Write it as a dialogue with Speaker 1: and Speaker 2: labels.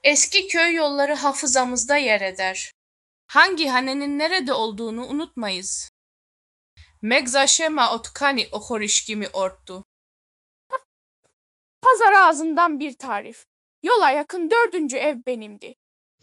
Speaker 1: Eski köy yolları hafızamızda yer eder. Hangi hanenin nerede olduğunu unutmayız. Megzaşema otkani ohorişkimi orttu.
Speaker 2: Pazar ağzından bir tarif. Yola yakın 4. ev benimdi.